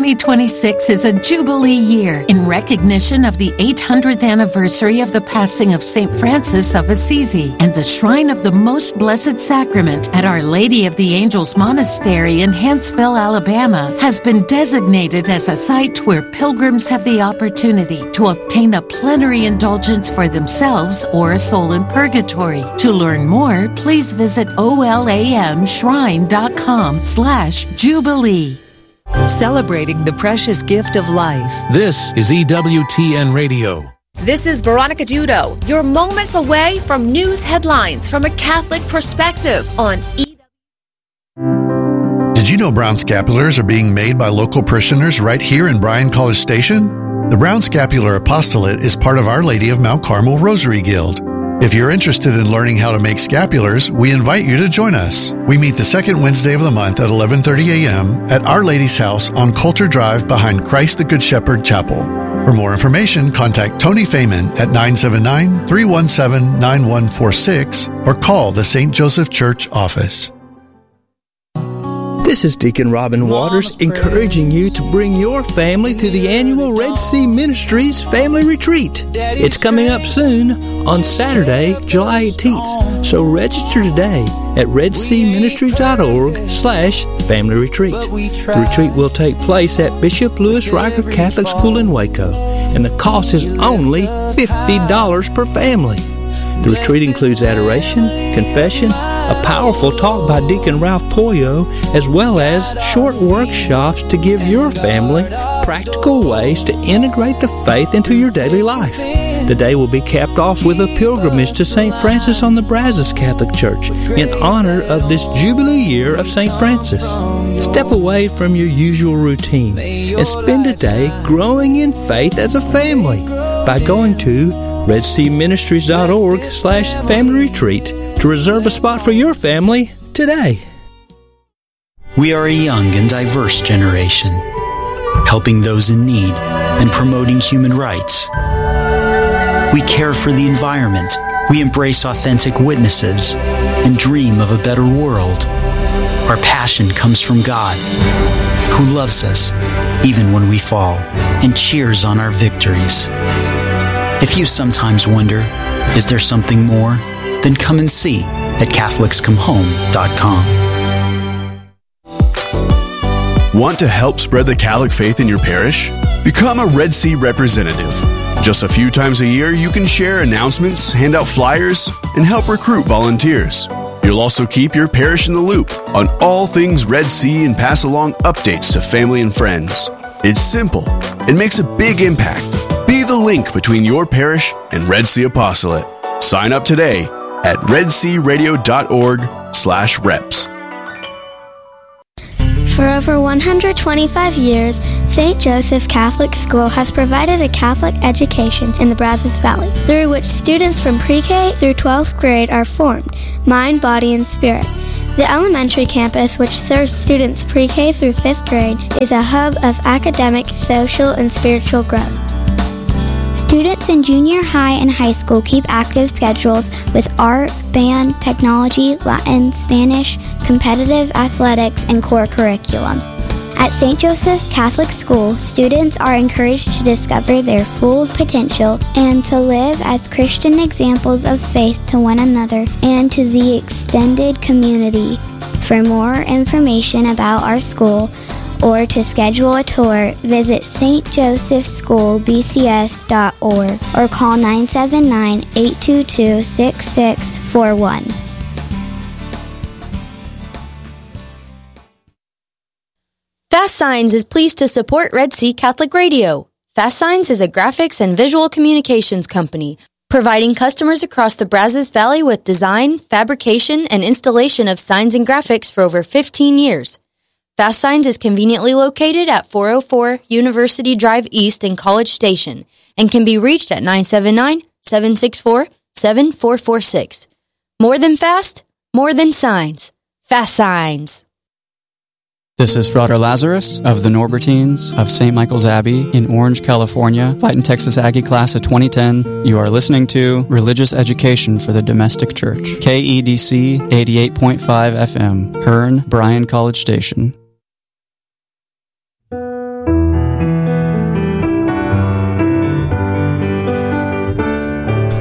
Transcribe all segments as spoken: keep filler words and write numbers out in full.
twenty twenty-six is a Jubilee year in recognition of the eight hundredth anniversary of the passing of Saint Francis of Assisi, and the Shrine of the Most Blessed Sacrament at Our Lady of the Angels Monastery in Huntsville, Alabama, has been designated as a site where pilgrims have the opportunity to obtain a plenary indulgence for themselves or a soul in purgatory. To learn more, please visit olamshrine.com slash Jubilee. Celebrating the precious gift of life. This is E W T N Radio. This is Veronica Dudo. You're moments away from news headlines from a Catholic perspective on E W. Did you know brown scapulars are being made by local parishioners right here in Bryan College Station? The Brown Scapular Apostolate is part of Our Lady of Mount Carmel Rosary Guild. If you're interested in learning how to make scapulars, we invite you to join us. We meet the second Wednesday of the month at eleven thirty a.m. at Our Lady's House on Coulter Drive behind Christ the Good Shepherd Chapel. For more information, contact Tony Feynman at nine seven nine, three one seven, nine one four six or call the Saint Joseph Church office. This is Deacon Robin Waters encouraging you to bring your family to the annual Red Sea Ministries Family Retreat. It's coming up soon on Saturday, July eighteenth. So register today at redseaministries.org slash family retreat. The retreat will take place at Bishop Louis Riker Catholic School in Waco, and the cost is only fifty dollars per family. The retreat includes adoration, confession, a powerful talk by Deacon Ralph Pollo, as well as short workshops to give your family practical ways to integrate the faith into your daily life. The day will be capped off with a pilgrimage to Saint Francis on the Brazos Catholic Church in honor of this Jubilee year of Saint Francis. Step away from your usual routine and spend a day growing in faith as a family by going to redseaministries.org slash family retreat to reserve a spot for your family today. We are a young and diverse generation, helping those in need and promoting human rights. We care for the environment. We embrace authentic witnesses and dream of a better world. Our passion comes from God, who loves us even when we fall and cheers on our victories. If you sometimes wonder, is there something more? Then come and see at catholics come home dot com. Want to help spread the Catholic faith in your parish? Become a Red Sea representative. Just a few times a year, you can share announcements, hand out flyers, and help recruit volunteers. You'll also keep your parish in the loop on all things Red Sea and pass along updates to family and friends. It's simple and makes a big impact. Be the link between your parish and Red Sea Apostolate. Sign up today at redsearadio.org slash reps. For over one hundred twenty-five years, Saint Joseph Catholic School has provided a Catholic education in the Brazos Valley, through which students from pre-K through twelfth grade are formed, mind, body, and spirit. The elementary campus, which serves students pre-K through fifth grade, is a hub of academic, social, and spiritual growth. Students in junior high and high school keep active schedules with art, band, technology, Latin, Spanish, competitive athletics, and core curriculum. At Saint Joseph's Catholic School, students are encouraged to discover their full potential and to live as Christian examples of faith to one another and to the extended community. For more information about our school, or to schedule a tour, visit s t joseph school b c s dot org or call nine seven nine, eight two two, six six four one. Fast Signs is pleased to support Red Sea Catholic Radio. Fast Signs is a graphics and visual communications company, providing customers across the Brazos Valley with design, fabrication, and installation of signs and graphics for over fifteen years. Fast Signs is conveniently located at four oh four University Drive East in College Station and can be reached at nine seven nine, seven six four, seven four four six. More than fast, more than signs. Fast Signs. This is Frater Lazarus of the Norbertines of Saint Michael's Abbey in Orange, California, fighting Texas Aggie class of twenty ten. You are listening to Religious Education for the Domestic Church, K E D C eighty-eight point five F M, Hearn, Bryan College Station.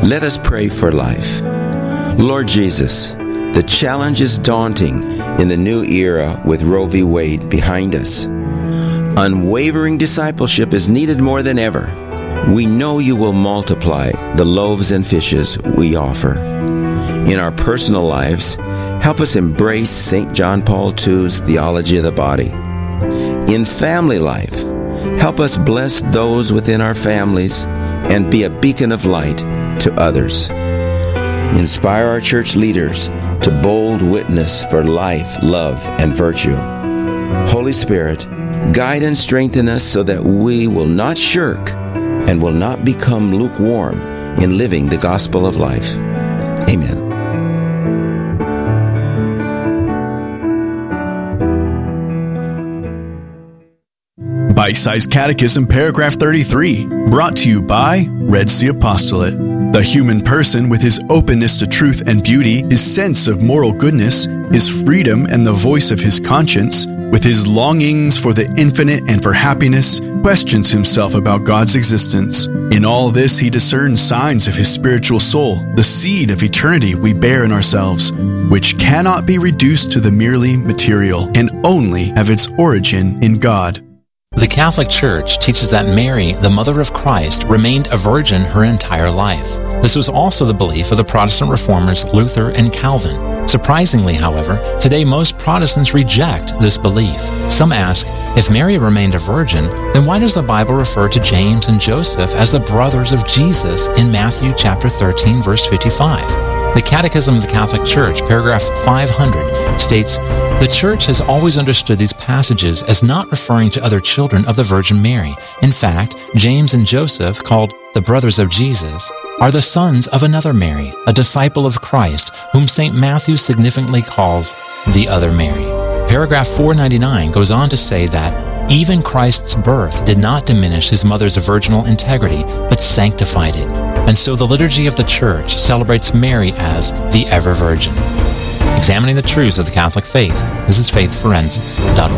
Let us pray for life. Lord Jesus, the challenge is daunting in the new era with Roe v. Wade behind us. Unwavering discipleship is needed more than ever. We know you will multiply the loaves and fishes we offer. In our personal lives, help us embrace Saint John Paul the Second's theology of the body. In family life, help us bless those within our families and be a beacon of light to others. Inspire our church leaders to bold witness for life, love, and virtue. Holy Spirit, guide and strengthen us so that we will not shirk and will not become lukewarm in living the gospel of life. Amen. Bite-Sized Catechism, paragraph thirty-three, brought to you by Red Sea Apostolate. The human person, with his openness to truth and beauty, his sense of moral goodness, his freedom and the voice of his conscience, with his longings for the infinite and for happiness, questions himself about God's existence. In all this, he discerns signs of his spiritual soul, the seed of eternity we bear in ourselves, which cannot be reduced to the merely material, and only have its origin in God. The Catholic Church teaches that Mary, the mother of Christ, remained a virgin her entire life. This was also the belief of the Protestant reformers Luther and Calvin. Surprisingly, however, today most Protestants reject this belief. Some ask, if Mary remained a virgin, then why does the Bible refer to James and Joseph as the brothers of Jesus in Matthew chapter thirteen, verse fifty-five? The Catechism of the Catholic Church, paragraph five hundred, states, "The Church has always understood these passages as not referring to other children of the Virgin Mary. In fact, James and Joseph, called the brothers of Jesus, are the sons of another Mary, a disciple of Christ, whom Saint Matthew significantly calls the other Mary." Paragraph four ninety-nine goes on to say that even Christ's birth did not diminish his mother's virginal integrity, but sanctified it. And so the liturgy of the Church celebrates Mary as the ever Virgin. Examining the truths of the Catholic faith. This is faith forensics dot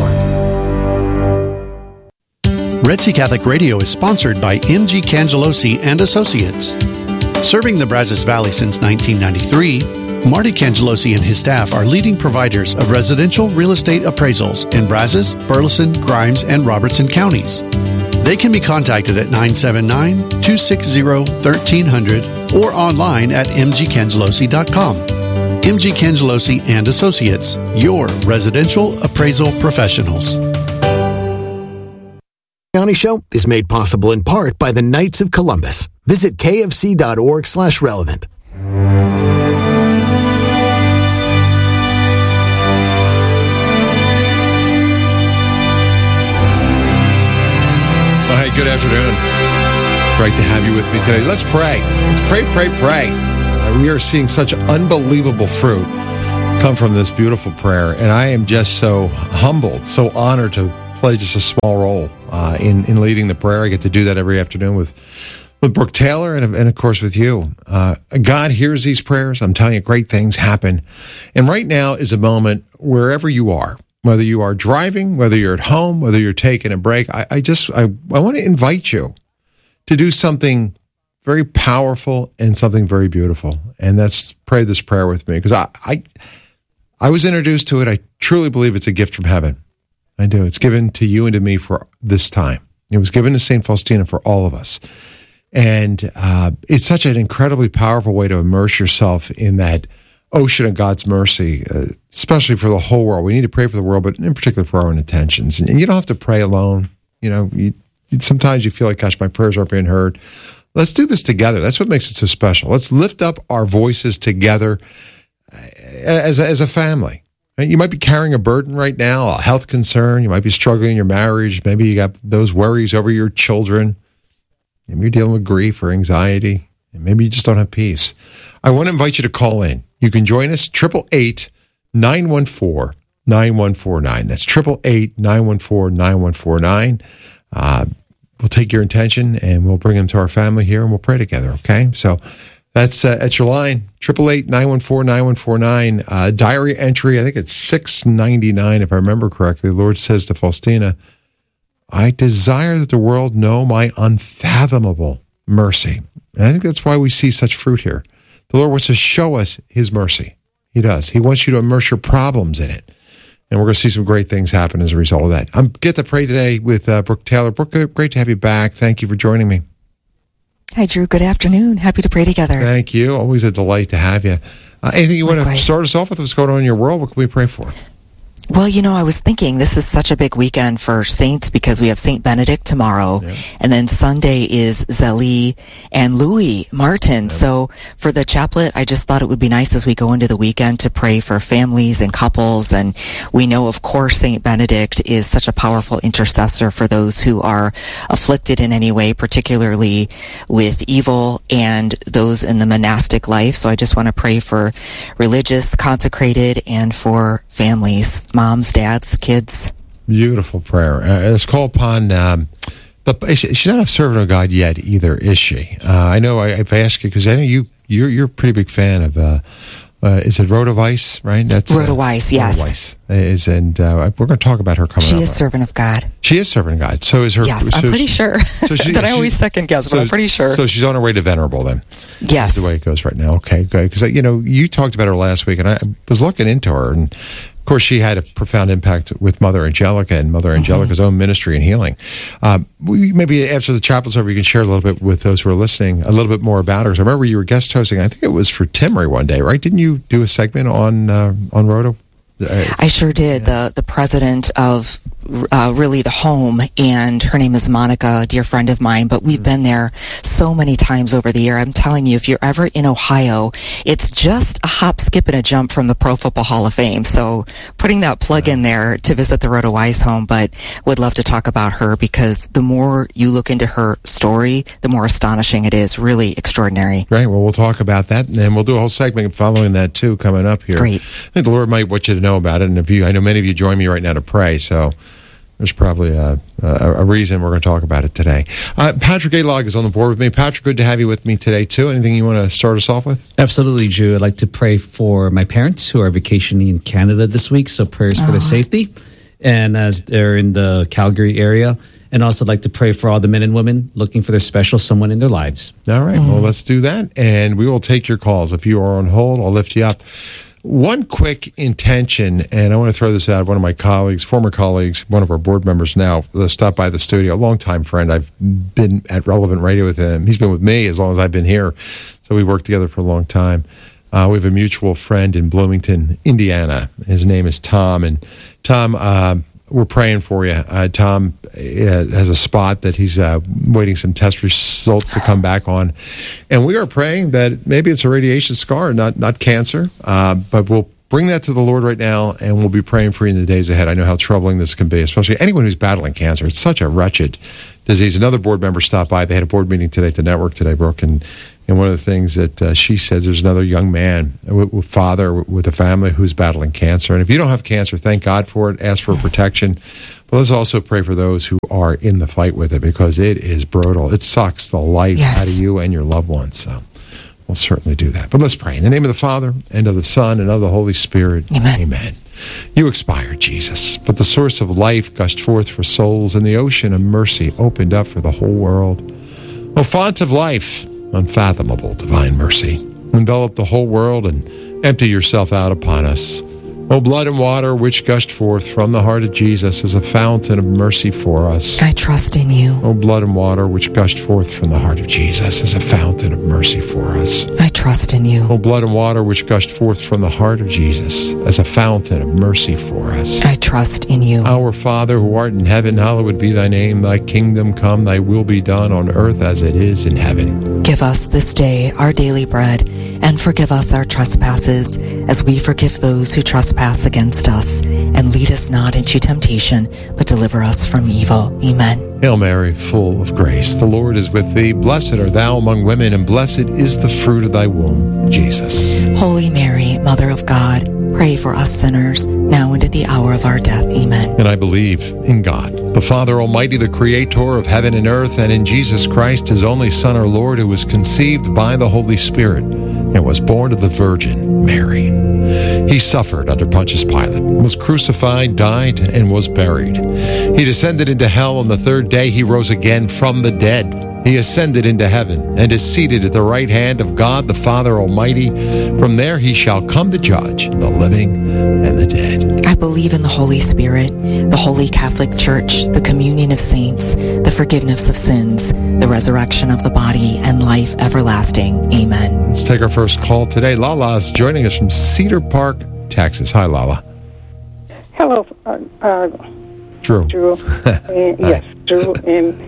org. Red Sea Catholic Radio is sponsored by M G Cangelosi and Associates. Serving the Brazos Valley since nineteen ninety-three, Marty Cangelosi and his staff are leading providers of residential real estate appraisals in Brazos, Burleson, Grimes, and Robertson counties. They can be contacted at nine seven nine, two six zero, one three zero zero or online at m g cangelosi dot com. M G Cangelosi and Associates, your residential appraisal professionals. County Show is made possible in part by the Knights of Columbus. Visit k f c dot org slash relevant. Well, hey, good afternoon. Great to have you with me today. Let's pray. Let's pray, pray, pray. Uh, we are seeing such unbelievable fruit come from this beautiful prayer, and I am just so humbled, so honored to play just a small role uh, in, in leading the prayer. I get to do that every afternoon with with Brooke Taylor and, and of course, with you. Uh, God hears these prayers. I'm telling you, great things happen. And right now is a moment wherever you are, whether you are driving, whether you're at home, whether you're taking a break, I, I just, I, I want to invite you to do something very powerful and something very beautiful. And that's pray this prayer with me, because I, I, I was introduced to it. I truly believe it's a gift from heaven. I do. It's given to you and to me for this time. It was given to Saint Faustina for all of us. And uh, it's such an incredibly powerful way to immerse yourself in that ocean of God's mercy, uh, especially for the whole world. We need to pray for the world, but in particular for our own intentions. And, and you don't have to pray alone. You know, you, sometimes you feel like, gosh, my prayers aren't being heard. Let's do this together. That's what makes it so special. Let's lift up our voices together as a, as a family. You might be carrying a burden right now, a health concern. You might be struggling in your marriage. Maybe you got those worries over your children. Maybe you're dealing with grief or anxiety. And maybe you just don't have peace. I want to invite you to call in. You can join us, eight eight eight, nine one four, nine one four nine. That's eight eight eight, nine one four, nine one four nine. Uh, we'll take your intention and we'll bring them to our family here and we'll pray together, okay? So that's uh, at your line, eight eight eight, nine one four, nine one four nine. Uh, diary entry, I think it's six ninety-nine if I remember correctly. The Lord says to Faustina, I desire that the world know my unfathomable mercy. And I think that's why we see such fruit here. The Lord wants to show us his mercy. He does. He wants you to immerse your problems in it. And we're going to see some great things happen as a result of that. I'm get to pray today with uh, Brooke Taylor. Brooke, great to have you back. Thank you for joining me. Hi, Drew. Good afternoon. Happy to pray together. Thank you. Always a delight to have you. Uh, anything you Likewise. want to start us off with? What's going on in your world? What can we pray for? Well, you know, I was thinking this is such a big weekend for saints because we have Saint Benedict tomorrow, yeah. and then Sunday is Zélie and Louis Martin. Yeah. So for the chaplet, I just thought it would be nice as we go into the weekend to pray for families and couples. And we know, of course, Saint Benedict is such a powerful intercessor for those who are afflicted in any way, particularly with evil and those in the monastic life. So I just want to pray for religious, consecrated, and for families. Moms, dads, kids. Beautiful prayer. Uh, it's called upon, um, but she's not a servant of God yet either, is she? Uh, I know I, I've asked you because I know you, you're, you're a pretty big fan of, uh, uh, is it Rhoda Weiss, right? That's Rhoda uh, Weiss, yes. Rhoda Weiss is, and uh, we're going to talk about her coming she up. She is servant of God. She is servant of God. So is her. Yes, so I'm pretty sure. So she, that I always second guess, so, but I'm pretty sure. So she's on her way to venerable then. Yes. That's the way it goes right now. Okay, good. Because, you know, you talked about her last week, and I was looking into her, and of course, she had a profound impact with Mother Angelica and Mother Angelica's mm-hmm. own ministry and healing. Um, we, maybe after the chapel's over, you can share a little bit with those who are listening, a little bit more about her. Because I remember you were guest hosting, I think it was for Timmery one day, right? Didn't you do a segment on uh, on Rhoda? Uh, I sure did. Yeah. The the president of uh, really the home, and her name is Monica, a dear friend of mine, but we've mm-hmm. been there so many times over the year. I'm telling you, if you're ever in Ohio, it's just a hop, skip, and a jump from the Pro Football Hall of Fame. So putting that plug yeah. in there to visit the Rhoda Weiss home, but would love to talk about her because the more you look into her story, the more astonishing it is. Really extraordinary. Great. Well, we'll talk about that, and then we'll do a whole segment following that too, coming up here. Great. I think the Lord might want you to know about it, and if you, I know many of you join me right now to pray, so there's probably a, a, a reason we're going to talk about it today. Uh, Patrick Alog is on the board with me. Patrick, good to have you with me today, too. Anything you want to start us off with? Absolutely, Drew. I'd like to pray for my parents who are vacationing in Canada this week, so prayers uh-huh. for their safety, and as they're in the Calgary area. And also like to pray for all the men and women looking for their special someone in their lives. All right, mm-hmm. well, let's do that, and we will take your calls. If you are on hold, I'll lift you up. One quick intention, and I want to throw this out. One of my colleagues, former colleagues, one of our board members now, stopped by the studio, a longtime friend. I've been at Relevant Radio with him. He's been with me as long as I've been here, so we worked together for a long time. Uh, we have a mutual friend in Bloomington, Indiana. His name is Tom, and Tom, uh, we're praying for you. Uh, Tom uh, has a spot that he's uh, waiting some test results to come back on. And we are praying that maybe it's a radiation scar, not not cancer. Uh, but we'll bring that to the Lord right now, and we'll be praying for you in the days ahead. I know how troubling this can be, especially anyone who's battling cancer. It's such a wretched disease. Another board member stopped by. They had a board meeting today at the network today, Brooke, and And one of the things that uh, she says, there's another young man, with, with father with a family who's battling cancer. And if you don't have cancer, thank God for it. Ask for protection. But let's also pray for those who are in the fight with it, because it is brutal. It sucks the life yes. out of you and your loved ones. So we'll certainly do that. But let's pray. In the name of the Father, and of the Son, and of the Holy Spirit. Amen. Amen. You expired, Jesus, but the source of life gushed forth for souls, and the ocean of mercy opened up for the whole world. O font of life, unfathomable divine mercy, envelop the whole world and empty yourself out upon us. O blood and water which gushed forth from the heart of Jesus as a fountain of mercy for us. I trust in you. O blood and water which gushed forth from the heart of Jesus as a fountain of mercy for us. I trust in you. O blood and water which gushed forth from the heart of Jesus as a fountain of mercy for us. I trust in you. Our Father who art in heaven, hallowed be thy name. Thy kingdom come, thy will be done on earth as it is in heaven. Give us this day our daily bread, and forgive us our trespasses, as we forgive those who trespass against us. And lead us not into temptation, but deliver us from evil. Amen. Hail Mary, full of grace, the Lord is with thee. Blessed art thou among women, and blessed is the fruit of thy womb, Jesus. Holy Mary, Mother of God, pray for us sinners, now and at the hour of our death. Amen. And I believe in God, the Father Almighty, the Creator of heaven and earth, and in Jesus Christ, his only Son, our Lord, who was conceived by the Holy Spirit and was born of the Virgin Mary. He suffered under Pontius Pilate, was crucified, died, and was buried. He descended into hell. On the third day he rose again from the dead. He ascended into heaven and is seated at the right hand of God the Father Almighty. From there he shall come to judge the living and the dead. I believe in the Holy Spirit, the Holy Catholic Church, the communion of saints, the forgiveness of sins, the resurrection of the body, and life everlasting. Amen. Let's take our first call today. Lala is joining us from Cedar Park, Texas. Hi, Lala. Hello, uh, uh, Drew. Drew. uh, yes, Drew. And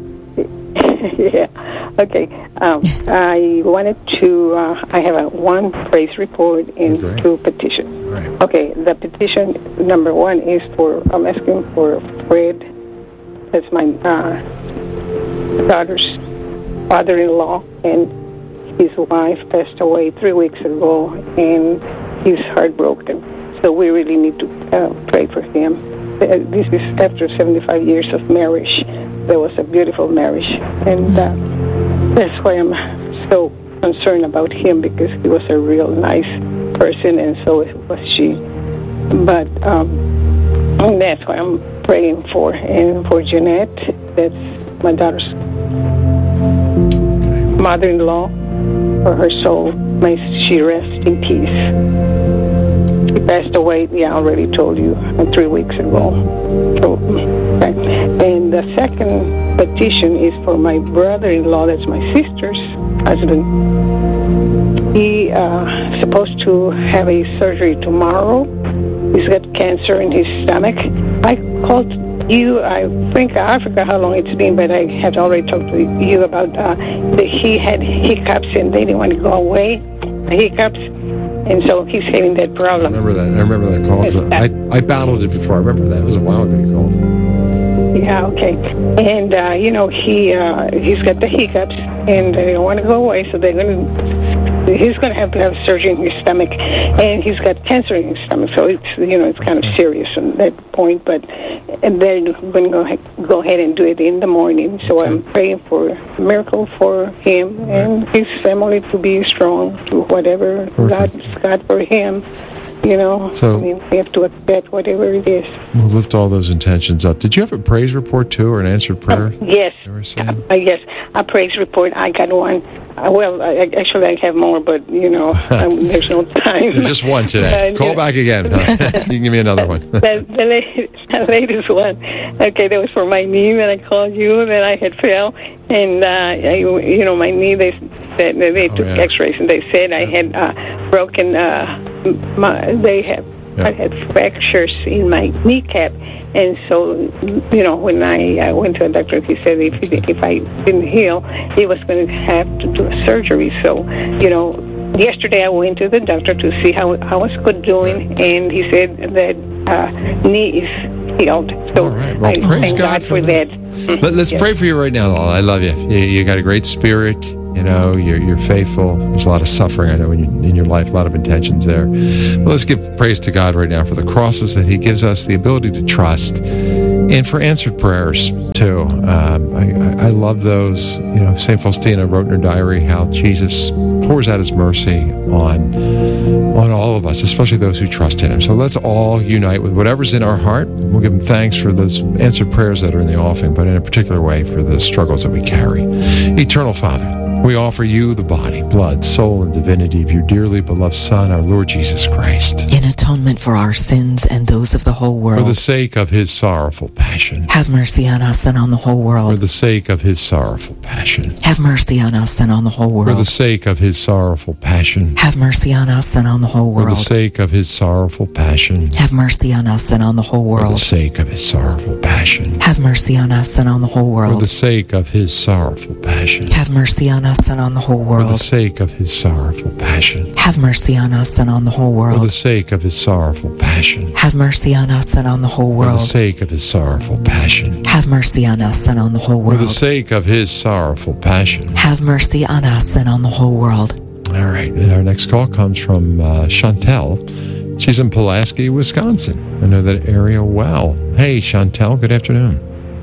yeah, okay. Um, I wanted to. Uh, I have a one praise report and oh, two petitions. Right. Okay, the petition number one is for. I'm asking for Fred. That's my uh, daughter's father-in-law, and his wife passed away three weeks ago, and he's heartbroken. So we really need to uh, pray for him. Uh, this is after seventy-five years of marriage. There was a beautiful marriage, and uh, that's why I'm so concerned about him, because he was a real nice person, and so was she. But um, that's why I'm praying for. And for Jeanette, that's my daughter's mother-in-law, for her soul, may she rest in peace. He passed away, yeah, I already told you, uh, three weeks ago. So, okay. And the second petition is for my brother-in-law, that's my sister's husband. He uh supposed to have a surgery tomorrow. He's got cancer in his stomach. I called you, I think, I forgot how long it's been, but I had already talked to you about uh, that he had hiccups and they didn't want to go away, the hiccups. And so he's having that problem. I remember that. I remember that call. I, I battled it before. I remember that. It was a while ago you called. Yeah, okay. And, uh, you know, he, uh, he's got the hiccups, and they don't want to go away, so they're going to, he's going to have to have surgery in his stomach. And he's got cancer in his stomach, so it's, you know, it's kind of serious at that point. But and they're going to go ahead, go ahead and do it in the morning. So I'm praying for a miracle for him and his family to be strong to whatever God's got for him. You know, so, I mean, we have to accept whatever it is. We'll lift all those intentions up. Did you have a praise report, too, or an answered prayer? Uh, yes. Uh, uh, yes, a praise report. I got one. Uh, well, I, actually, I have more, but, you know, um, there's no time. Just one today. Uh, Call back again. You can give me another one. the, the, latest, the latest one. Okay, that was for my knee. Then I called you. Then I had fell. And, uh, I, you know, my knee, they said, they took oh, yeah. x-rays, and they said yeah. I had uh, broken, uh, my, they have, yeah. I had fractures in my kneecap. And so, you know, when I, I went to a doctor, he said if if I didn't heal, he was going to have to do a surgery. So, you know, yesterday I went to the doctor to see how I was good doing, and he said that uh, knee is healed. So right. well, I praise thank God, God for that. that. Let, let's yes. pray for you right now, Lala. I love you. you. You got a great spirit. You know, you're, you're faithful. There's a lot of suffering, I know, in your, in your life, a lot of intentions there. Well, let's give praise to God right now for the crosses that he gives us, the ability to trust, and for answered prayers, too. Um, I, I love those. You know, Saint Faustina wrote in her diary how Jesus pours out his mercy on, on all of us, especially those who trust in him. So let's all unite with whatever's in our heart. We'll give him thanks for those answered prayers that are in the offering, but in a particular way for the struggles that we carry. Eternal Father, we offer you the body, blood, soul, and divinity of your dearly beloved Son, our Lord Jesus Christ, in atonement for our sins and those of the whole world. For the sake of his sorrowful passion. Have mercy on us and on the whole world. For the sake of his sorrowful passion. Have mercy on us and on the whole world. For the sake of his sorrowful passion. Have mercy on us and on the whole world. For the sake of his sorrowful passion. Have mercy on us and on the whole world. For the sake of his sorrowful passion. Have mercy on us and on the whole world. For the sake of his sorrowful passion. Have mercy on us and on the whole world. For the sake of his sorrowful passion. Have mercy on us and on the whole world. For the sake of his sorrowful passion. Have mercy on us and on the whole world. For the sake of his sorrowful passion. Have mercy on us and on the whole world. For the sake of his sorrowful passion. Have mercy on us and on the whole world. All right. Our next call comes from uh, Chantel. She's in Pulaski, Wisconsin. I know that area well. Hey, Chantel, good afternoon.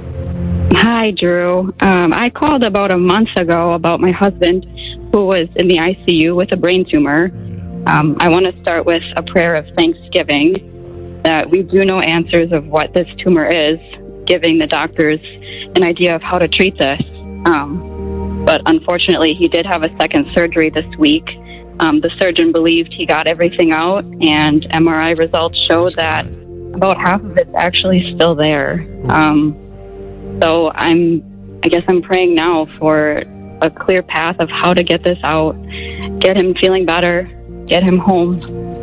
Hi, Drew. Um, I called about a month ago about my husband who was in the I C U with a brain tumor. Um, I want to start with a prayer of thanksgiving that we do know answers of what this tumor is, giving the doctors an idea of how to treat this. Um, but unfortunately, he did have a second surgery this week. Um, the surgeon believed he got everything out, and M R I results show that about half of it's actually still there. Um, so I'm, I guess I'm praying now for a clear path of how to get this out, get him feeling better, get him home.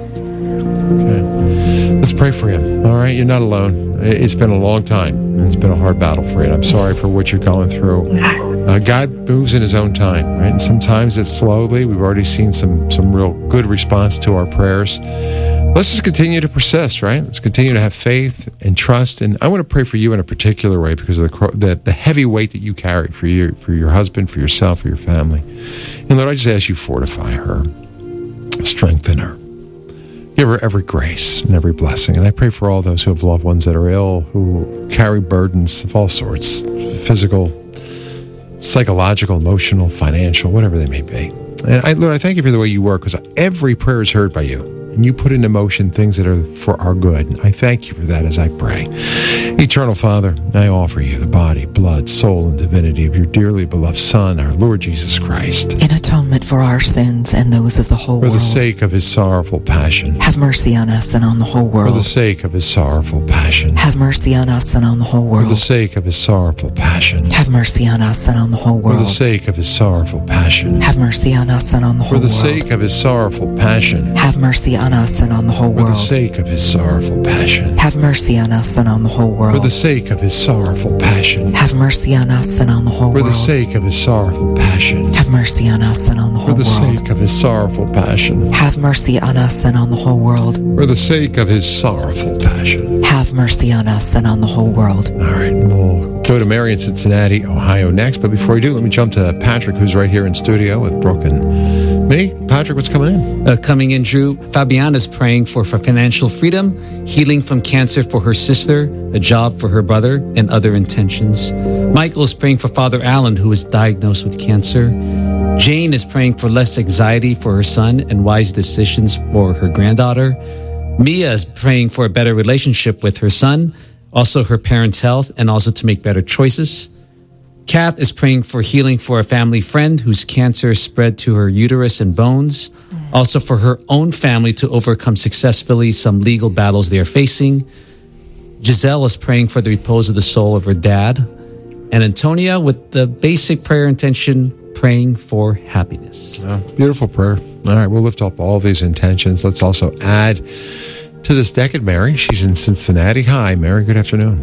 Okay. Let's pray for him. All right, you're not alone. It's been a long time, and it's been a hard battle for you. And I'm sorry for what you're going through. Uh, God moves in his own time, right? And sometimes it's slowly. We've already seen some some real good response to our prayers. Let's just continue to persist, right? Let's continue to have faith and trust. And I want to pray for you in a particular way because of the the, the heavy weight that you carry for your for your husband, for yourself, for your family. And Lord, I just ask you fortify her, strengthen her. Give her every grace and every blessing. And I pray for all those who have loved ones that are ill, who carry burdens of all sorts, physical, psychological, emotional, financial, whatever they may be. And I, Lord, I thank you for the way you work, because every prayer is heard by you. And you put into motion things that are for our good. I thank you for that as I pray. Eternal Father, I offer you the body, blood, soul, and divinity of your dearly beloved Son, our Lord Jesus Christ. In atonement for our sins and those of the whole world. For world. the sake of his sorrowful passion. Have mercy on us and on the whole world. For the sake of his sorrowful passion. Have mercy on us and on the whole world. For the sake of his sorrowful passion. Have mercy on us and on the whole world. For the sake of his sorrowful passion. Have mercy on us and on the whole world. For the world. sake of his sorrowful passion. Have mercy on us and on the whole For world. the sake of his sorrowful passion. Have mercy on us and on the whole world. For the sake of his sorrowful passion. Have mercy on us and on the whole For world. the sake of his sorrowful passion. Have mercy on us and on the whole For the world. sake of his sorrowful passion. Have mercy on us and on the whole world. For the sake of his sorrowful passion. Have mercy on us and on the whole world. All right, we'll go to Mary in Cincinnati, Ohio next. But before we do, let me jump to Patrick, who's right here in studio with Brooke and me. Patrick, what's coming in? Uh, coming in, Drew. Fabiana's praying for, for financial freedom, healing from cancer for her sister, a job for her brother, and other intentions. Michael is praying for Father Allen, who is diagnosed with cancer. Jane is praying for less anxiety for her son and wise decisions for her granddaughter. Mia is praying for a better relationship with her son, also her parents' health, and also to make better choices. Kath is praying for healing for a family friend whose cancer spread to her uterus and bones. Also for her own family to overcome successfully some legal battles they are facing. Giselle is praying for the repose of the soul of her dad. And Antonia, with the basic prayer intention, praying for happiness. Oh, beautiful prayer. All right, we'll lift up all these intentions. Let's also add to this decade Mary. She's in Cincinnati. Hi, Mary. Good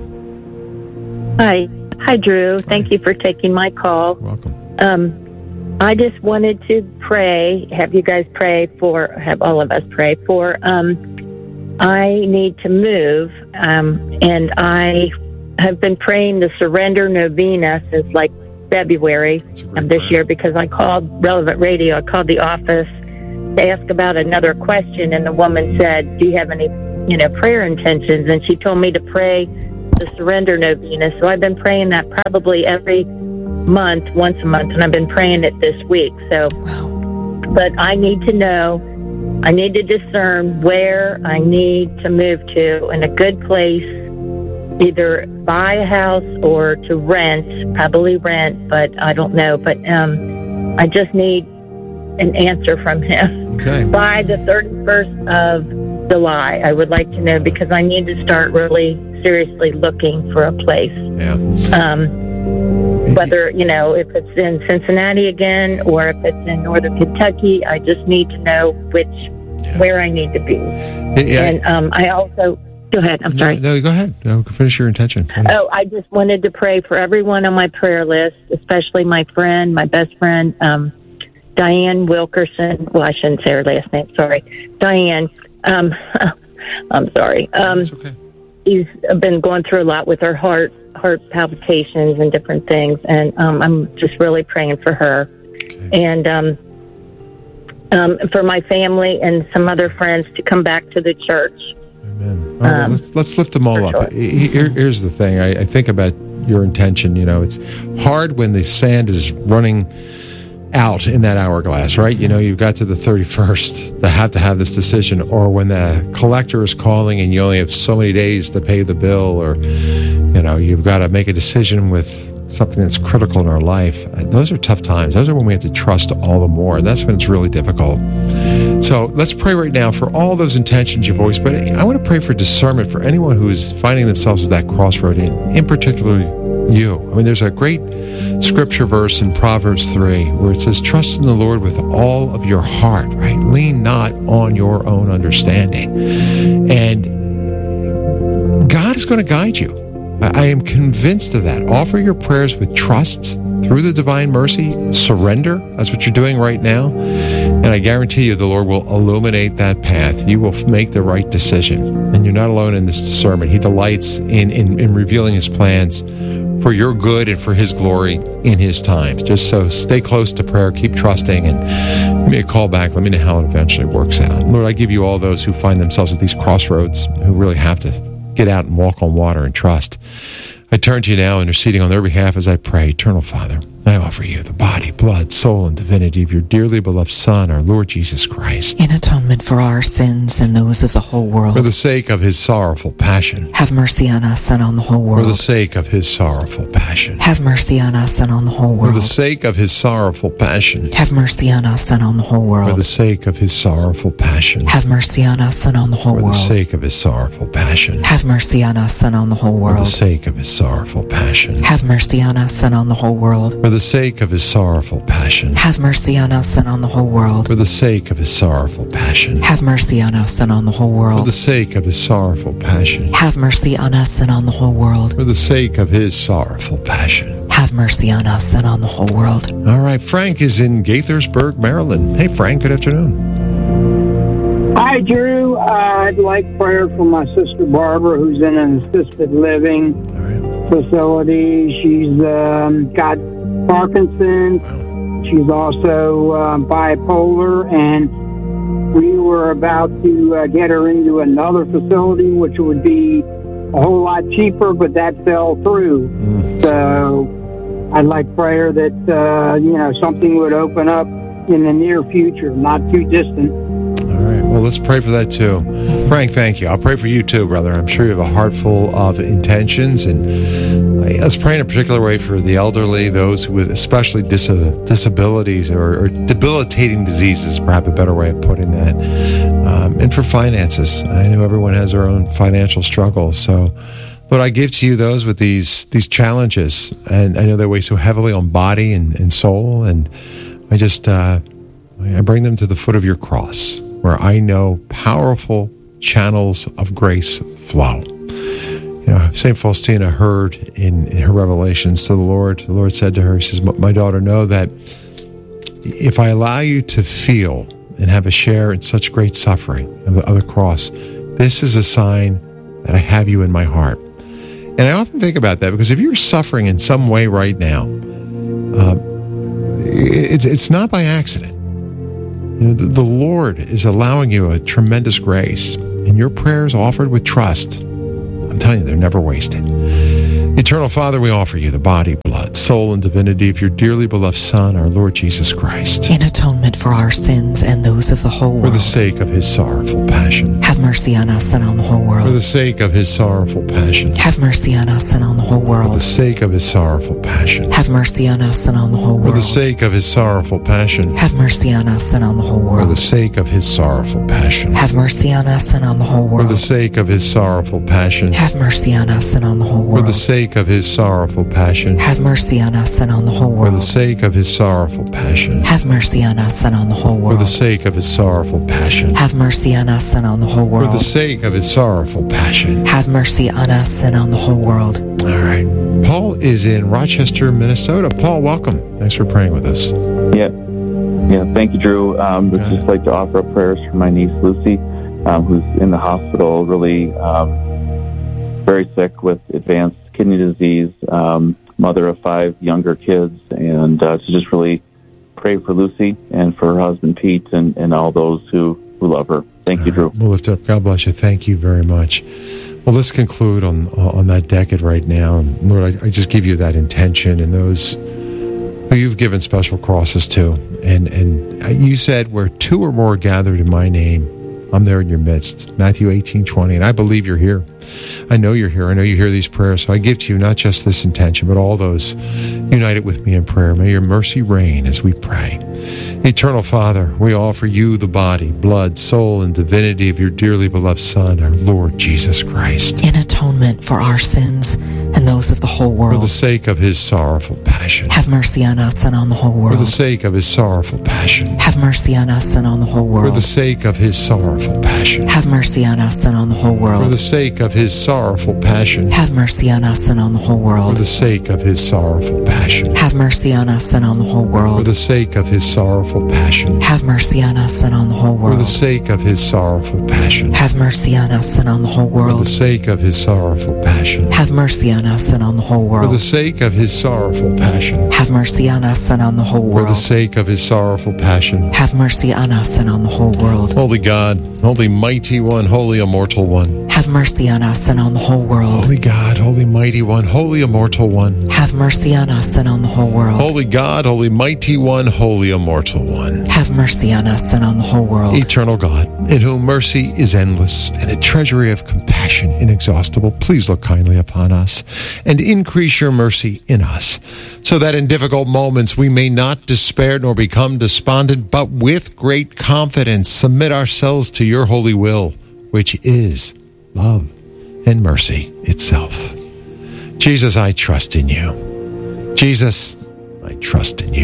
afternoon. Hi. Hi, Drew. Thank you for taking my call. Welcome. Um, I just wanted to pray, have you guys pray for, have all of us pray for, um, I need to move, um, and I have been praying the Surrender Novena since like February of this year, because I called Relevant Radio, I called the office to ask about another question, and the woman said, do you have any, you know, prayer intentions? And she told me to pray the Surrender Novena. So I've been praying that probably every month, once a month, and I've been praying it this week. So, but I need to know, I need to discern where I need to move to in a good place, either buy a house or to rent, probably rent, but I don't know. But um, I just need an answer from him. Okay. By the thirty-first of July, I would like to know, because I need to start really seriously looking for a place. Yeah. Um, whether, you know, if it's in Cincinnati again or if it's in Northern Kentucky, I just need to know which, yeah. where I need to be. Yeah. And um, I also, go ahead, I'm sorry. No, no, go ahead. No, finish your intention, please. Oh, I just wanted to pray for everyone on my prayer list, especially my friend, my best friend, um, Diane Wilkerson. Well, I shouldn't say her last name, sorry. Diane, um, I'm sorry. Um, That's okay. She's been going through a lot with her heart, heart palpitations and different things, and um, I'm just really praying for her, okay. and um, um, for my family and some other friends to come back to the church. Amen. All right, um, let's let's lift them all up. Sure. Here, here's the thing. I, I think about your intention. You know, it's hard when the sand is running out in that hourglass, right? You know, you've got to the thirty-first to have to have this decision, or when the collector is calling and you only have so many days to pay the bill, or, you know, you've got to make a decision with something that's critical in our life, those are tough times. Those are when we have to trust all the more, and that's when it's really difficult. So let's pray right now for all those intentions you've voiced, but I want to pray for discernment for anyone who is finding themselves at that crossroad, and in particular you. I mean, there's a great scripture verse in Proverbs three where it says, trust in the Lord with all of your heart, right? Lean not on your own understanding. And God is going to guide you. I am convinced of that. Offer your prayers with trust through the divine mercy. Surrender. That's what you're doing right now. And I guarantee you the Lord will illuminate that path. You will make the right decision. And you're not alone in this discernment. He delights in, in, in revealing his plans for your good and for his glory in his times. Just so stay close to prayer, keep trusting, and give me a call back. Let me know how it eventually works out. Lord, I give you all those who find themselves at these crossroads, who really have to get out and walk on water and trust. I turn to you now, interceding on their behalf as I pray. Eternal Father, I offer you the body, blood, soul, and divinity of your dearly beloved Son, our Lord Jesus Christ, in atonement for our sins and those of the whole world. For the sake of his sorrowful passion. Have mercy on us and on the whole world. For the sake of his sorrowful passion. Have mercy on us and on the whole world. For the sake of his sorrowful passion. Have mercy on us and on the whole world. For the sake of his sorrowful passion. Have mercy on us and on the whole world. For the world. sake of his sorrowful passion. Have mercy on us and on the whole world. For the sake of his sorrowful passion. Have mercy on us and on the whole world. For the sake of his sorrowful passion. Have mercy on us and on the whole world. For the sake of his sorrowful passion. Have mercy on us and on the whole world. For the sake of his sorrowful passion. Have mercy on us and on the whole world. For the sake of his sorrowful passion. Have mercy on us and on the whole world. All right, Frank is in Gaithersburg, Maryland. Hey, Frank, good afternoon. Hi, Drew. Uh, I'd like prayer for my sister Barbara, who's in an assisted living facility. She's um, got Parkinson's. She's also uh, bipolar, and we were about to uh, get her into another facility, which would be a whole lot cheaper, but that fell through. Mm. So I'd like prayer that, uh, you know, something would open up in the near future, not too distant. All right. Well, let's pray for that too. Frank, thank you. I'll pray for you too, brother. I'm sure you have a heart full of intentions, and let's pray in a particular way for the elderly, those with especially dis- disabilities or, or debilitating diseases, perhaps a better way of putting that, um, and for finances. I know everyone has their own financial struggles, so Lord, I give to you those with these these challenges, and I know they weigh so heavily on body and, and soul, and I just uh, I bring them to the foot of your cross, where I know powerful channels of grace flow. You know, Saint Faustina heard in, in her revelations to the Lord, the Lord said to her, he says, my daughter, know that if I allow you to feel and have a share in such great suffering of the, of the cross, this is a sign that I have you in my heart. And I often think about that, because if you're suffering in some way right now, uh, it's, it's not by accident. You know, the, the Lord is allowing you a tremendous grace, and your prayers offered with trust, I'm telling you, they're never wasted. Eternal Father, we offer you the body, blood, soul, and divinity of your dearly beloved Son, our Lord Jesus Christ, in atonement for our sins and those of the whole world. For the sake of his sorrowful passion. Have mercy on us and on the whole world. For the sake of his sorrowful passion. Have mercy on us and on the whole world. For the sake of his sorrowful passion. Have mercy on us and on the whole world. For the sake of his sorrowful passion. Have mercy on us and on the whole world. For the sake of his sorrowful passion. Have mercy on us and on the whole world. For the sake of his sorrowful passion. Have mercy on us and on the whole world. For the sake of his sorrowful passion. Have mercy on us and on the whole world. For the sake of his sorrowful passion. Have mercy on us and on the whole world. For the sake of his sorrowful passion. Have mercy on us and on the whole world. For the sake of his sorrowful passion. Have mercy on us and on the whole world. All right. Paul is in Rochester, Minnesota. Paul, welcome. Thanks for praying with us. Yeah. Yeah, thank you, Drew. Um, would just like to offer up prayers for my niece, Lucy, um, who's in the hospital, really um, very sick with advanced kidney disease, um, mother of five younger kids, and uh, to just really pray for Lucy and for her husband, Pete, and, and all those who, who love her. Thank all you, Drew. Right. We'll lift up. God bless you. Thank you very much. Well, let's conclude on on that decade right now. And Lord, I, I just give you that intention and those who you've given special crosses to. And, and you said, where two or more gathered in my name, I'm there in your midst. Matthew eighteen twenty. And I believe you're here. I know you're here. I know you hear these prayers. So I give to you not just this intention, but all those united with me in prayer. May your mercy reign as we pray. Eternal Father, we offer you the body, blood, soul, and divinity of your dearly beloved Son, our Lord Jesus Christ. In atonement for our sins and those of the whole world. For the sake of his sorrowful passion. Have mercy on us and on the whole world. For the sake of his sorrowful passion. Have mercy on us and on the whole world. For the sake of his sorrowful passion. Have mercy on us and on the whole world. For the sake of his sorrowful passion. Have mercy on us and on the whole world. For the sake of his sorrowful passion. Have mercy on us and on the whole world. For the sake of his sorrowful passion. Have mercy on us and on the whole world. For the sake of his sorrowful passion. Have mercy on us and on the whole world. For the sake of his sorrowful passion. Have mercy on us and on the whole world. For the sake of his sorrowful passion. Have mercy on us and on the whole world. For the sake of his sorrowful passion. Have mercy on us and on the whole world. Holy God, holy mighty one, holy immortal one. Have mercy on us and on the whole world. Holy God, holy mighty one, holy immortal one. Have mercy on us and on the whole world. Holy God, holy mighty one, holy immortal one. Have mercy on us and on the whole world. Eternal God, in whom mercy is endless and a treasury of compassion inexhaustible, please look kindly upon us and increase your mercy in us, so that in difficult moments we may not despair nor become despondent, but with great confidence submit ourselves to your holy will, which is love and mercy itself. Jesus, I trust in you. Jesus, I trust in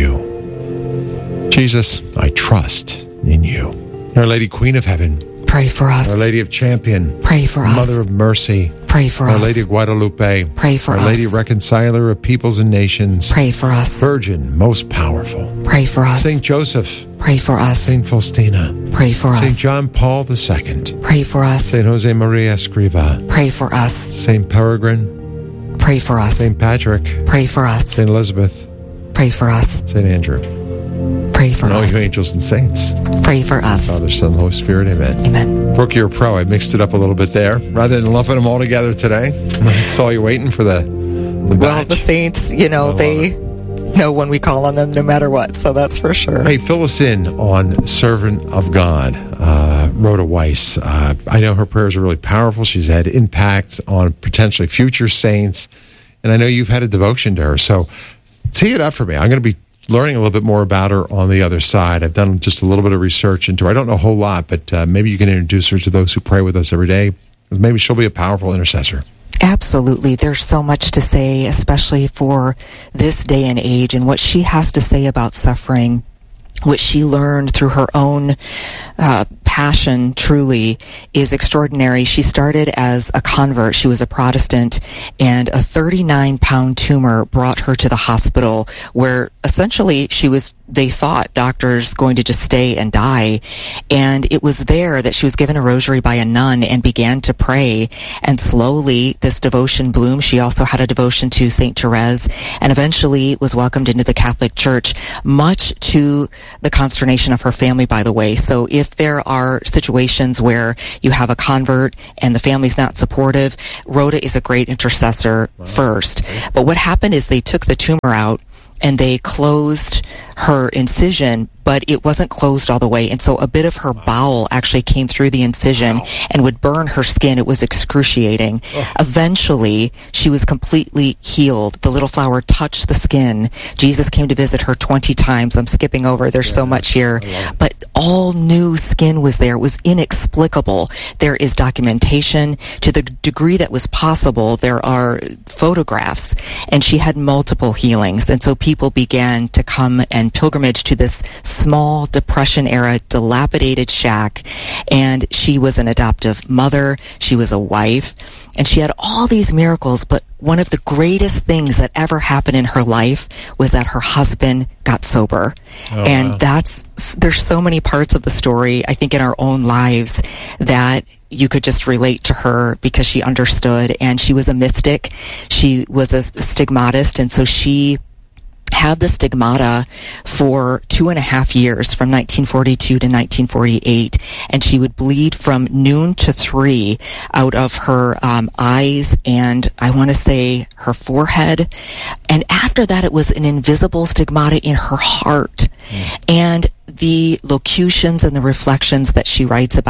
you. Jesus, I trust in you. Our Lady Queen of Heaven, pray for us. Our Lady of Champion, pray for us. Mother of Mercy, pray for Our us. Our Lady of Guadalupe, pray for Our us. Our Lady Reconciler of Peoples and Nations, pray for us. Virgin, most powerful, pray for us. Saint Joseph, pray for us. Saint Faustina, pray for us. Saint John Paul the Second, pray for us. Saint Jose Maria Escriva, pray for us. Saint Peregrine, pray for us. Saint Patrick, pray for us. Saint Elizabeth, pray for us. Saint Andrew, pray for and all us. you angels and saints, pray for us. Father, Son, Holy Spirit, amen. Amen. Brooke, you're a pro. I mixed it up a little bit there. Rather than lumping them all together today, I saw you waiting for the, the Well, badge. the saints, you know, they know when we call on them no matter what, so that's for sure. Hey, fill us in on Servant of God, uh, Rhoda Weiss. Uh, I know her prayers are really powerful. She's had impact on potentially future saints, and I know you've had a devotion to her. So tee it up for me. I'm going to be learning a little bit more about her on the other side. I've done just a little bit of research into her. I don't know a whole lot, but uh, maybe you can introduce her to those who pray with us every day. Maybe she'll be a powerful intercessor. Absolutely. There's so much to say, especially for this day and age, and what she has to say about suffering, what she learned through her own uh, passion truly is extraordinary. She started as a convert. She was a Protestant, and a thirty-nine pound tumor brought her to the hospital where essentially she was, they thought, doctors going to just stay and die. And it was there that she was given a rosary by a nun and began to pray. And slowly this devotion bloomed. She also had a devotion to Saint Therese and eventually was welcomed into the Catholic Church, much to the consternation of her family, by the way. So if there are situations where you have a convert and the family's not supportive, Rhoda is a great intercessor wow. first. But what happened is they took the tumor out and they closed her incision, but it wasn't closed all the way. And so a bit of her wow. bowel actually came through the incision wow. and would burn her skin. It was excruciating. Oh. Eventually, she was completely healed. The little flower touched the skin. Jesus came to visit her twenty times. I'm skipping over. There's yeah, so much here. But all new skin was there. It was inexplicable. There is documentation to the degree that was possible. There are photographs, and she had multiple healings. And so people began to come and pilgrimage to this small Depression era dilapidated shack. And she was an adoptive mother. She was a wife, and she had all these miracles. But one of the greatest things that ever happened in her life was that her husband got sober. Oh, and wow. that's, there's so many parts of the story, I think, in our own lives that you could just relate to her because she understood. And she was a mystic. She was a stigmatist. And so she had the stigmata for two and a half years, from nineteen forty-two to nineteen forty-eight, and she would bleed from noon to three out of her um, eyes and I want to say her forehead. And after that, it was an invisible stigmata in her heart. Mm. And the locutions and the reflections that she writes about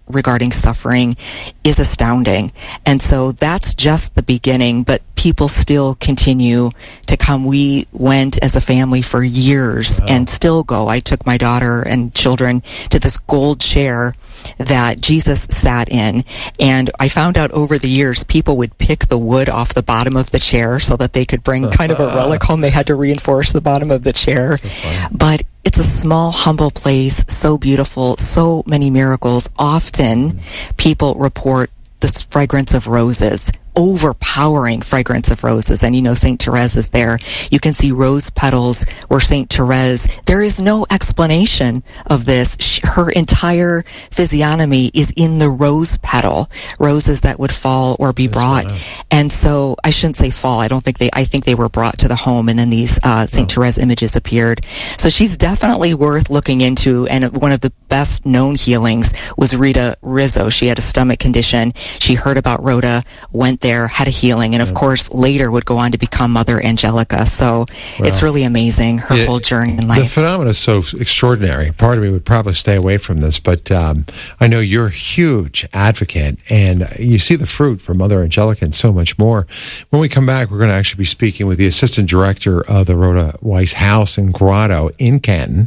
regarding suffering is astounding. And so that's just the beginning, but people still continue to come. We went as a family for years wow. and still go. I took my daughter and children to this gold chair that Jesus sat in, and I found out over the years people would pick the wood off the bottom of the chair so that they could bring kind of a relic home. They had to reinforce the bottom of the chair. So but it's a small, humble place, so beautiful, so many miracles. Often people report the fragrance of roses, overpowering fragrance of roses. And you know, Saint Therese is there. You can see rose petals where Saint Therese, there is no explanation of this. She, her entire physiognomy is in the rose petal, roses that would fall or be brought. Wow. And so I shouldn't say fall. I don't think they, I think they were brought to the home, and then these uh, Saint Oh. Therese images appeared. So she's definitely worth looking into. And one of the best known healings was Rita Rizzo. She had a stomach condition. She heard about Rhoda, went there, had a healing, and of course later would go on to become Mother Angelica. So wow. it's really amazing, her yeah, whole journey in life. The phenomenon is so extraordinary. Part of me would probably stay away from this, but um, I know you're a huge advocate, and you see the fruit from Mother Angelica and so much more. When we come back, we're going to actually be speaking with the assistant director of the Rhoda Weiss House and Grotto in Canton.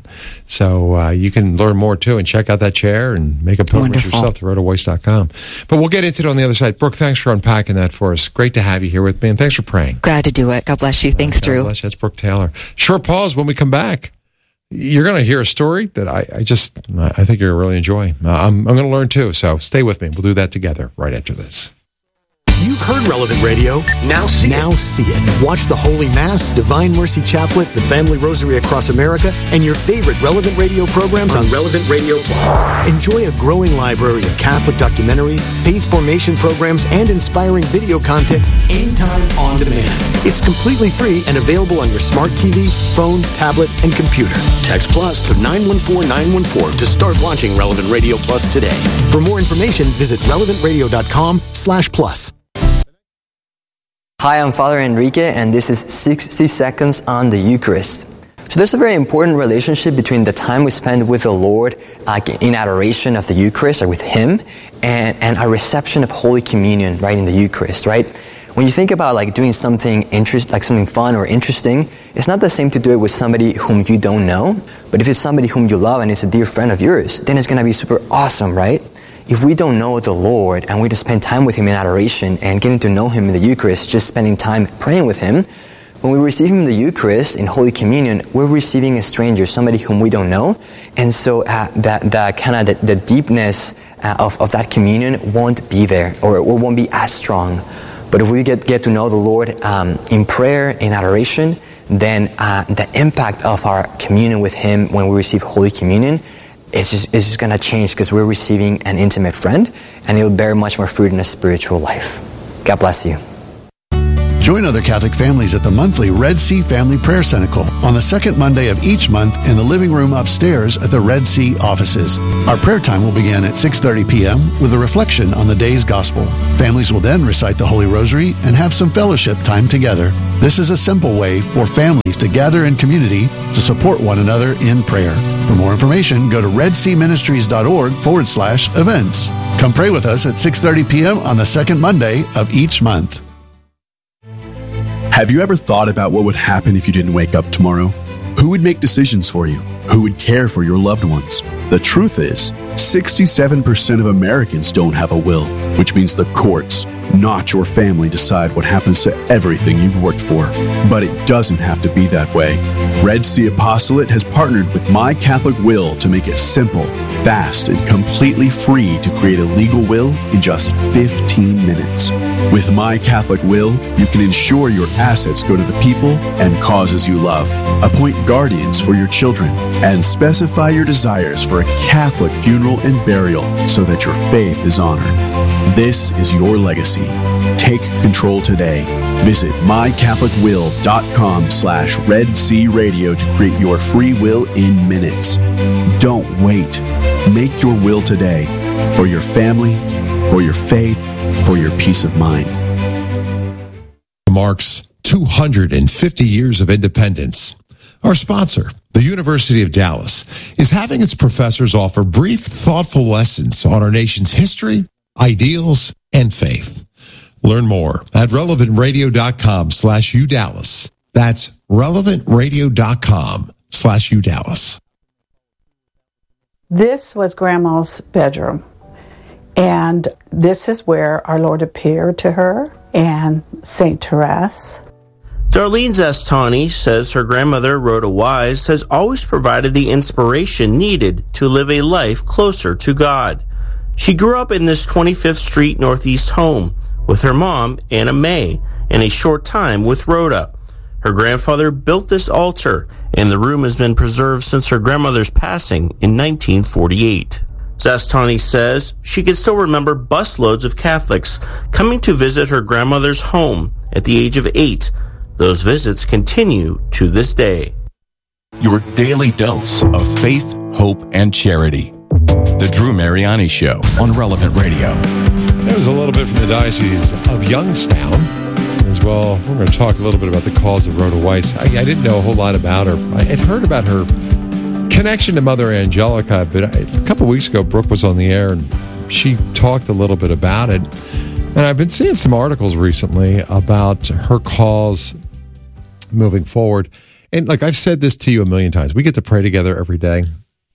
So uh, you can learn more too and check out that chair and make a pilgrimage yourself to rhoda weiss dot com. But we'll get into it on the other side. Brooke, thanks for unpacking that for us. Great to have you here with me, and thanks for praying. Glad to do it. God bless you. Thanks, God Drew. God bless you. That's Brooke Taylor. Short pause. When we come back, you're going to hear a story that I, I just, I think you're really enjoying. Uh, I'm, I'm going to learn too, so stay with me. We'll do that together right after this. You've heard Relevant Radio. Now see now it. see it. Watch the Holy Mass, Divine Mercy Chaplet, the Family Rosary Across America, and your favorite Relevant Radio programs on Relevant Radio Plus. Enjoy a growing library of Catholic documentaries, faith formation programs, and inspiring video content anytime on demand. It's completely free and available on your smart T V, phone, tablet, and computer. Text Plus to nine one four nine one four to start launching Relevant Radio Plus today. For more information, visit relevant radio dot com slash plus. Hi, I'm Father Enrique, and this is sixty seconds on the Eucharist. So there's a very important relationship between the time we spend with the Lord uh, in adoration of the Eucharist, or with Him, and, and our reception of Holy Communion, right, in the Eucharist, right? When you think about like doing something interest, like something fun or interesting, it's not the same to do it with somebody whom you don't know, but if it's somebody whom you love and it's a dear friend of yours, then it's going to be super awesome, right? If we don't know the Lord and we just spend time with Him in adoration and getting to know Him in the Eucharist, just spending time praying with Him, when we receive Him in the Eucharist, in Holy Communion, we're receiving a stranger, somebody whom we don't know. And so uh, that, that kind of the, the deepness uh, of, of that communion won't be there, or it won't be as strong. But if we get, get to know the Lord um, in prayer, in adoration, then uh, the impact of our communion with Him when we receive Holy Communion It's just, it's just going to change, because we're receiving an intimate friend, and it will bear much more fruit in a spiritual life. God bless you. Join other Catholic families at the monthly Red Sea Family Prayer Cenacle on the second Monday of each month in the living room upstairs at the Red Sea offices. Our prayer time will begin at six thirty p.m. with a reflection on the day's gospel. Families will then recite the Holy Rosary and have some fellowship time together. This is a simple way for families to gather in community to support one another in prayer. For more information, go to redseaministries.org forward slash events. Come pray with us at six thirty p.m. on the second Monday of each month. Have you ever thought about what would happen if you didn't wake up tomorrow? Who would make decisions for you? Who would care for your loved ones? The truth is, sixty-seven percent of Americans don't have a will, which means the courts, not your family, decide what happens to everything you've worked for. But it doesn't have to be that way. Red Sea Apostolate has partnered with My Catholic Will to make it simple, fast, and completely free to create a legal will in just fifteen minutes. With My Catholic Will, you can ensure your assets go to the people and causes you love, appoint guardians for your children, and specify your desires for a Catholic funeral and burial so that your faith is honored. This is your legacy. Take control today. Visit mycatholicwill.com slash Red Sea Radio to create your free will in minutes. Don't wait. Make your will today for your family, for your faith, for your peace of mind. Marks two hundred fifty years of independence. Our sponsor, the University of Dallas, is having its professors offer brief, thoughtful lessons on our nation's history, ideals, and faith. Learn more at relevantradio.com slash udallas. That's relevantradio.com slash udallas. This was Grandma's bedroom, and this is where our Lord appeared to her and Saint Therese. Darlene Zastani says her grandmother, Rhoda Wise, has always provided the inspiration needed to live a life closer to God. She grew up in this twenty-fifth Street Northeast home with her mom, Anna May, and a short time with Rhoda. Her grandfather built this altar, and the room has been preserved since her grandmother's passing in nineteen forty-eight. Zastani says she can still remember busloads of Catholics coming to visit her grandmother's home at the age of eight. Those visits continue to this day. Your daily dose of faith, hope, and charity. The Drew Mariani Show on Relevant Radio. That was a little bit from the Diocese of Youngstown as well. We're going to talk a little bit about the cause of Rhoda Weiss. I, I didn't know a whole lot about her. I had heard about her connection to Mother Angelica, but a couple of weeks ago, Brooke was on the air and she talked a little bit about it. And I've been seeing some articles recently about her cause moving forward. And like I've said this to you a million times, we get to pray together every day.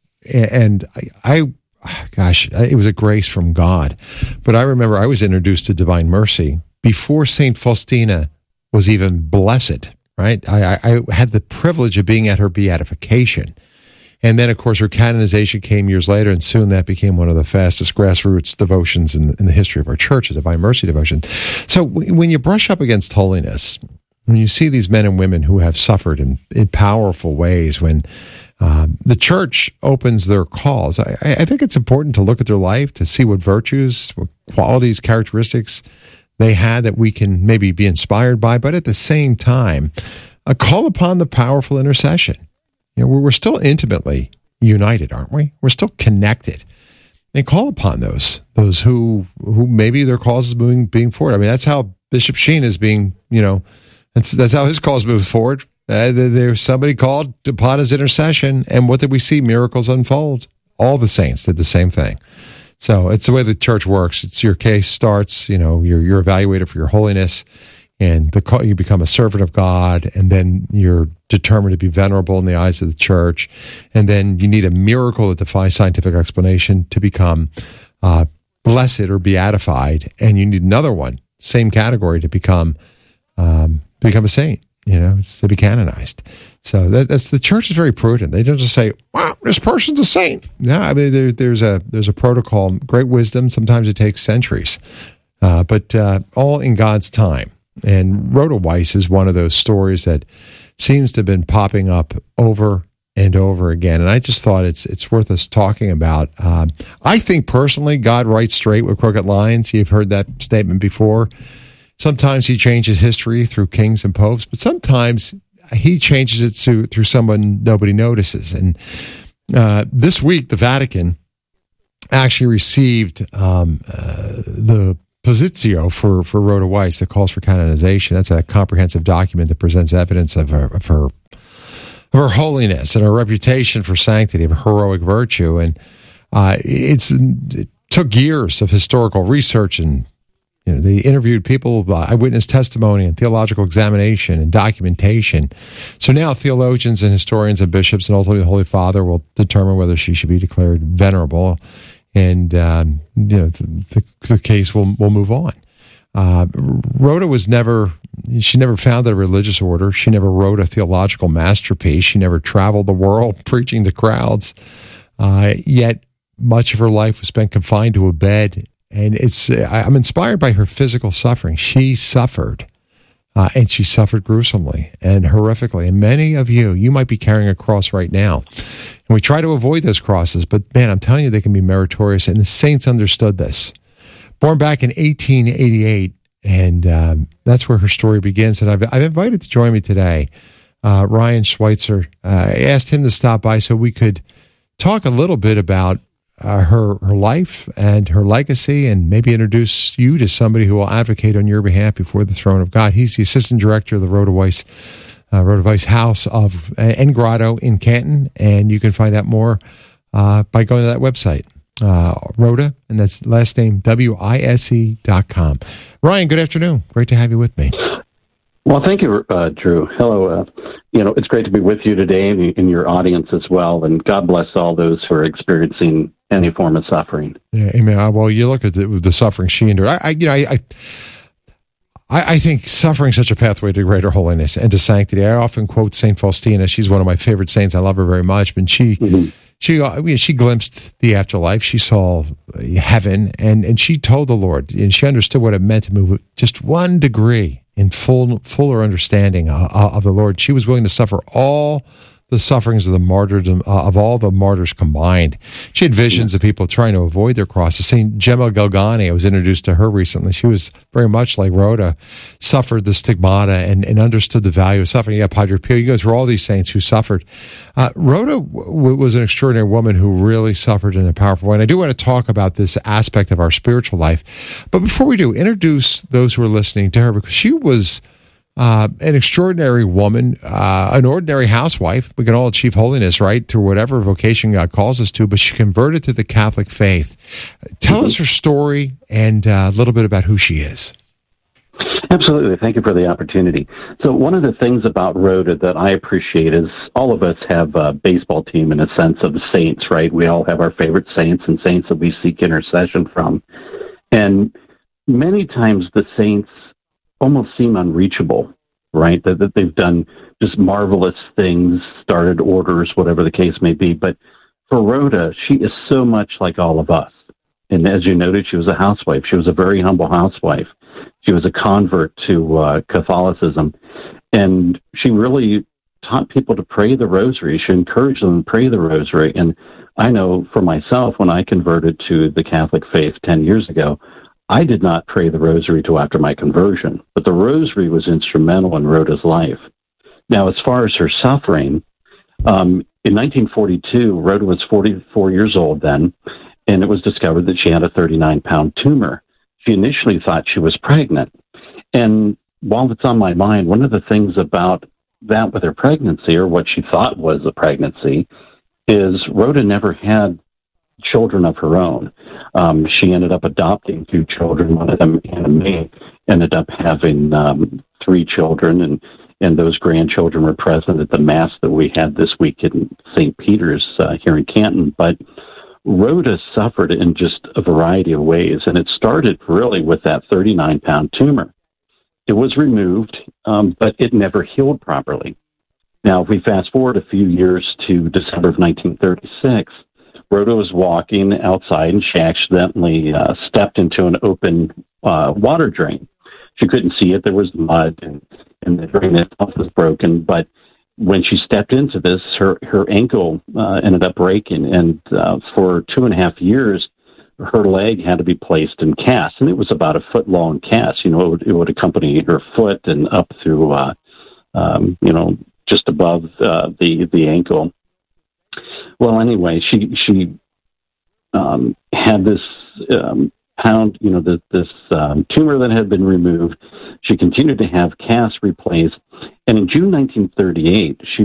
And I, I, gosh, it was a grace from God. But I remember I was introduced to Divine Mercy before Saint Faustina was even blessed, right? I, I had the privilege of being at her beatification. And then, of course, her canonization came years later, and soon that became one of the fastest grassroots devotions in, in the history of our church, a Divine Mercy devotion. So w- when you brush up against holiness, when you see these men and women who have suffered in, in powerful ways, when um, the church opens their calls, I, I think it's important to look at their life, to see what virtues, what qualities, characteristics they had that we can maybe be inspired by, but at the same time, uh, call upon the powerful intercession. You know, we're still intimately united, aren't we? We're still connected. And call upon those, those who who maybe their cause is moving being forward. I mean, that's how Bishop Sheen is being, you know, that's that's how his cause moves forward. Uh, there's somebody called upon his intercession, and what did we see? Miracles unfold. All the saints did the same thing. So it's the way the church works. It's your case starts, you know, you're you're evaluated for your holiness, and the call, you become a servant of God, and then you're determined to be venerable in the eyes of the church, and then you need a miracle that defies scientific explanation to become uh, blessed or beatified, and you need another one, same category, to become um, become a saint. You know, it's to be canonized. So that, that's the church is very prudent. They don't just say, "Wow, this person's a saint." No, I mean there, there's a there's a protocol, great wisdom. Sometimes it takes centuries, uh, but uh, all in God's time. And Rhoda Weiss is one of those stories that seems to have been popping up over and over again. And I just thought it's it's worth us talking about. Um, I think personally, God writes straight with crooked lines. You've heard that statement before. Sometimes he changes history through kings and popes, but sometimes he changes it through, through someone nobody notices. And uh, this week, the Vatican actually received um, uh, the Positio for, for Rhoda Weiss that calls for canonization. That's a comprehensive document that presents evidence of her, of her, of her holiness and her reputation for sanctity, of heroic virtue. And uh, it's, it took years of historical research, and you know, they interviewed people, uh, eyewitness testimony and theological examination and documentation. So now theologians and historians and bishops and ultimately the Holy Father will determine whether she should be declared venerable. And, um, you know, the, the, the case will will move on. Uh, Rhoda was never, she never founded a religious order. She never wrote a theological masterpiece. She never traveled the world preaching to crowds. Uh, yet much of her life was spent confined to a bed. And it's, I'm inspired by her physical suffering. She suffered, uh, and she suffered gruesomely and horrifically. And many of you, you might be carrying a cross right now. And we try to avoid those crosses, but man, I'm telling you, they can be meritorious. And the saints understood this. Born back in eighteen eighty-eight, and um, that's where her story begins. And I've, I've invited to join me today uh, Ryan Schweitzer. Uh, I asked him to stop by so we could talk a little bit about uh, her her life and her legacy, and maybe introduce you to somebody who will advocate on your behalf before the throne of God. He's the assistant director of the Rhoda Weiss uh, Rhoda Weiss House of uh, and Grotto in Canton, and you can find out more uh, by going to that website, uh, Rhoda, and that's last name W I S E dot com. Ryan, good afternoon. Great to have you with me. Well, thank you, uh, Drew. Hello. Uh, you know, it's great to be with you today and in your audience as well. And God bless all those who are experiencing any form of suffering. Yeah, amen. Well, you look at the, the suffering she endured. I, I you know, I, I, I think suffering is such a pathway to greater holiness and to sanctity. I often quote Saint Faustina. She's one of my favorite saints. I love her very much. But she, mm-hmm. she, I mean, she glimpsed the afterlife. She saw heaven, and and she told the Lord, and she understood what it meant to move just one degree in full, fuller understanding uh, of the Lord. She was willing to suffer all the sufferings of the martyrdom, uh, of all the martyrs combined. She had visions of people trying to avoid their crosses. Saint Gemma Galgani, I was introduced to her recently. She was very much like Rhoda, suffered the stigmata and, and understood the value of suffering. Yeah, Padre Pio, you go through all these saints who suffered. Uh, Rhoda w- was an extraordinary woman who really suffered in a powerful way. And I do want to talk about this aspect of our spiritual life. But before we do, introduce those who are listening to her, because she was Uh, an extraordinary woman, uh, an ordinary housewife. We can all achieve holiness, right, through whatever vocation God calls us to, but she converted to the Catholic faith. Tell mm-hmm. us her story and uh, a little bit about who she is. Absolutely. Thank you for the opportunity. So one of the things about Rhoda that I appreciate is all of us have a baseball team in a sense of saints, right? We all have our favorite saints and saints that we seek intercession from. And many times the saints almost seem unreachable, right? That, that they've done just marvelous things, started orders, whatever the case may be. But for Rhoda, she is so much like all of us. And as you noted, she was a housewife. She was a very humble housewife. She was a convert to uh, Catholicism. And she really taught people to pray the rosary. She encouraged them to pray the rosary. And I know for myself, when I converted to the Catholic faith ten years ago, I did not pray the rosary till after my conversion, but the rosary was instrumental in Rhoda's life. Now, as far as her suffering, um, in nineteen forty-two, Rhoda was forty-four years old then, and it was discovered that she had a thirty-nine pound tumor. She initially thought she was pregnant. And while it's on my mind, one of the things about that with her pregnancy, or what she thought was a pregnancy, is Rhoda never had children of her own. Um, she ended up adopting two children. One of them, Anna May, ended up having um, three children, and, and those grandchildren were present at the Mass that we had this week in Saint Peter's uh, here in Canton. But Rhoda suffered in just a variety of ways, and it started really with that thirty-nine pound tumor. It was removed, um, but it never healed properly. Now, if we fast forward a few years to December of nineteen thirty-six, Rhoda was walking outside, and she accidentally uh, stepped into an open uh, water drain. She couldn't see it. There was mud, and, and the drain itself was broken. But when she stepped into this, her, her ankle uh, ended up breaking. And uh, for two and a half years, her leg had to be placed in cast. And it was about a foot-long cast. You know, it would, it would accompany her foot and up through, uh, um, you know, just above uh, the, the ankle. Well, anyway, she she um, had this um, pound, you know, the, this um, tumor that had been removed. She continued to have casts replaced, and in June nineteen thirty-eight, she